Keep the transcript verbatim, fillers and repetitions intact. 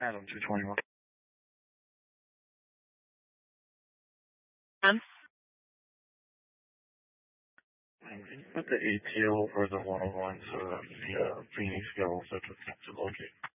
Adam two twenty-one. Um, Put the A T O for the one oh one so that the uh, Phoenix goes to locate.